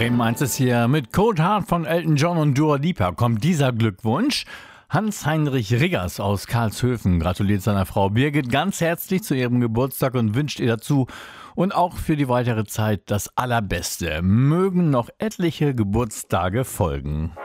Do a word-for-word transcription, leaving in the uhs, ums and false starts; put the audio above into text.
Bremen eins ist hier mit Cold Heart von Elton John und Dua Lipa. Kommt dieser Glückwunsch. Hans-Heinrich Riggers aus Karlshöfen gratuliert seiner Frau Birgit ganz herzlich zu ihrem Geburtstag und wünscht ihr dazu und auch für die weitere Zeit das Allerbeste. Mögen noch etliche Geburtstage folgen.